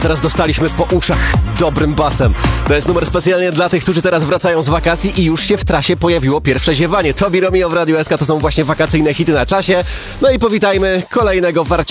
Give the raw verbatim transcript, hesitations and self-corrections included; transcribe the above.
Teraz dostaliśmy po uszach dobrym basem. To jest numer specjalnie dla tych, którzy teraz wracają z wakacji i już się w trasie pojawiło pierwsze ziewanie. Tobi Romeo w Radiu S K to są właśnie wakacyjne hity na czasie. No i powitajmy kolejnego warcia